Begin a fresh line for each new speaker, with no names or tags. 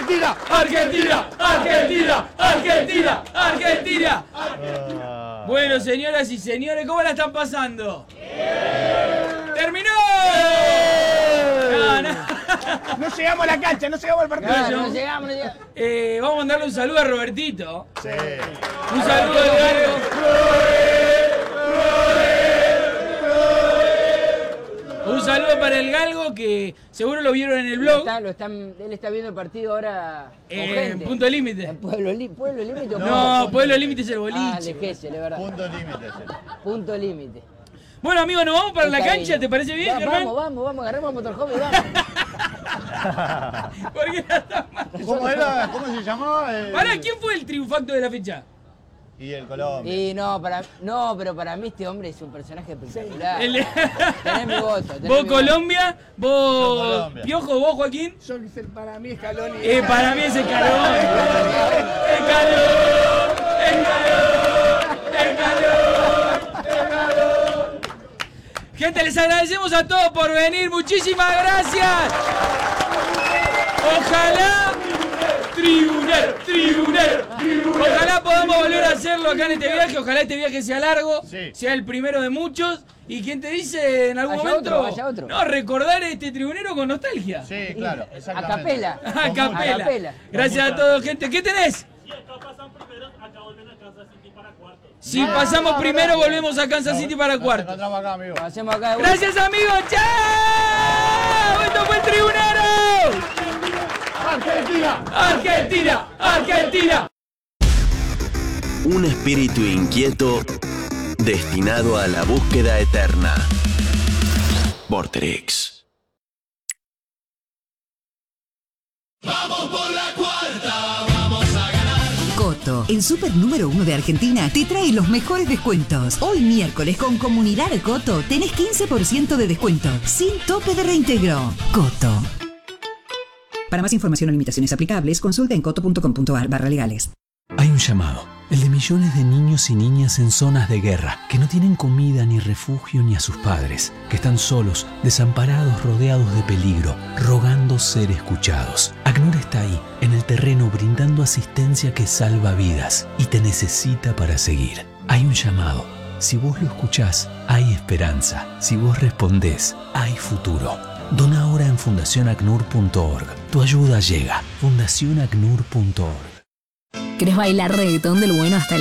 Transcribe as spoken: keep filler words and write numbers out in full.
Argentina, Argentina, Argentina, Argentina, Argentina.
Ah.
Bueno, señoras y señores, ¿cómo la están pasando? ¡Bien! ¡Terminó! No, no.
No llegamos a la cancha, no llegamos al partido.
No, no llegamos, no llegamos.
Eh, vamos a mandarle un saludo a Robertito.
Sí.
Un saludo al Galgo. Un saludo para el Galgo que seguro lo vieron en el blog.
Está, lo están, él está viendo el partido ahora con
Eh,
gente.
en Punto Límite.
¿En Pueblo, Li- Pueblo Límite? o
No,
Punto-
Pueblo Límite es el
Ah,
boliche.
de Gesell, es verdad.
Punto límite.
Punto Límite.
Bueno, amigos, nos vamos para la
Está
cancha,
bien.
¿te parece bien,
Va-
Germán?
Vamos, vamos, vamos, agarramos motorhome y vamos.
¿Por qué no está mal?
¿Cómo era? ¿Cómo se llamaba? El...
Pará, ¿quién fue el triunfacto de la fecha?
Y el Colombia.
Y no, para, no, pero para mí este hombre es un personaje espectacular.
El-
Tenés mi voto. tenés
Vos
mi
Colombia, vos
Colombia.
Piojo, vos Joaquín.
Yo para mí es Scaloni.
Eh, para mí es el calor. El calor. El calor. El calor. El calor. Gente, les agradecemos a todos por venir. Muchísimas gracias. Ojalá. Tribunero, tribunero, tribunero. Ojalá podamos volver a hacerlo acá en este viaje. Ojalá este viaje sea largo,
Sí.
sea el primero de muchos. ¿Y quién te dice en algún
Vaya
momento?
otro, vaya otro.
No, recordar este tribunero con nostalgia.
Sí, claro,
A
exactamente.
capela.
A
Con
capela.
A capela.
Gracias a todos, gente. ¿Qué tenés?
Si acá pasan primero, acá vuelven a Kansas City para cuartos.
Si pasamos primero, volvemos a Kansas City para
Nos
cuarto.
encontramos acá, amigo.
Lo hacemos acá de vuelta.
Gracias, amigos. ¡Chao! Esto fue el tribunero.
Argentina.
Argentina, Argentina.
Un espíritu inquieto destinado a la búsqueda eterna. Vorterix.
Coto, el super número uno de Argentina, te trae los mejores descuentos. Hoy miércoles con Comunidad Coto tenés quince por ciento de descuento, sin tope de reintegro. Coto. Para más información o limitaciones aplicables, consulta en coto punto com punto ar barra legales.
Hay un llamado, el de millones de niños y niñas en zonas de guerra, que no tienen comida ni refugio ni a sus padres, que están solos, desamparados, rodeados de peligro, rogando ser escuchados. ACNUR está ahí, en el terreno, brindando asistencia que salva vidas y te necesita para seguir. Hay un llamado. Si vos lo escuchás, hay esperanza. Si vos respondés, hay futuro. Dona ahora en fundación acnur punto org. Tu ayuda llega. fundación acnur punto org.
¿Querés bailar reggaetón del bueno hasta el